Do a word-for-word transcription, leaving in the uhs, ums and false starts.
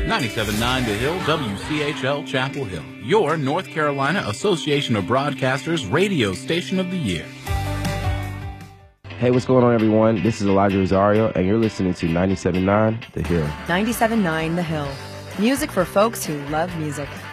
ninety-seven point nine The Hill, W C H L Chapel Hill, your North Carolina Association of Broadcasters radio station of the year. Hey, what's going on, everyone? This is Elijah Rosario, and you're listening to ninety-seven point nine The Hill. ninety-seven point nine The Hill. Music for folks who love music.